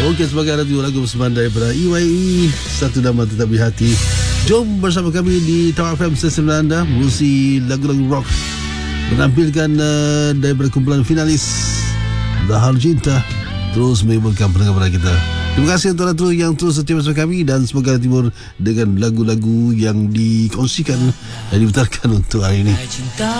Okey, sebagai alat lagu persembahan daripada EYE, Satu Nama Tetap di Hati. Jom bersama kami di Tawar FM stesen anda, mengurusi lagu-lagu rock, menampilkan daripada kumpulan finalis Dahar Cinta, terus menghiburkan pendengar kita. Terima kasih untuk yang terus setia bersama kami, dan semoga terhibur dengan lagu-lagu yang dikongsikan dan diputarkan untuk hari ini.